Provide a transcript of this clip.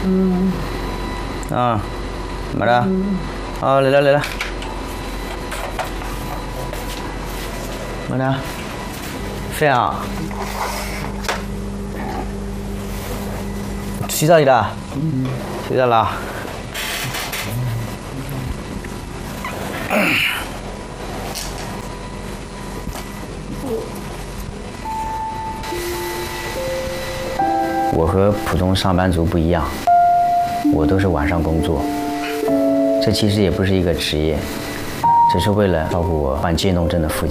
啊，怎么的？哦，来了。怎么的？飞啊！洗澡去了？洗澡了。我和普通上班族不一样，我都是晚上工作。这其实也不是一个职业，只是为了照顾我患渐冻症的父亲。